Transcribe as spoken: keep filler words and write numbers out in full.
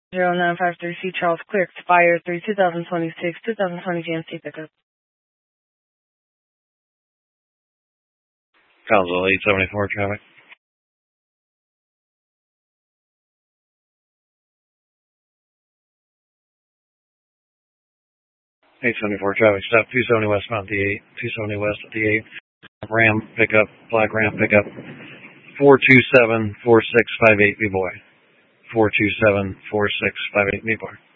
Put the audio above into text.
zero nine five three C Charles Clear, expire three two thousand twenty-six, two thousand twenty G M C pickup. Council eight seventy-four traffic. eight seventy-four traffic, stop two seventy westbound D eight, two seventy west at D eight. Ram pickup, black Ram pickup, four two seven four six five eight B boy. four two seven four six five eight B boy.